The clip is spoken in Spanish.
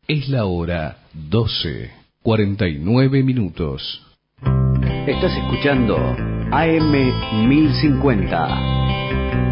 Es la hora 12:49. Estás escuchando AM 1050.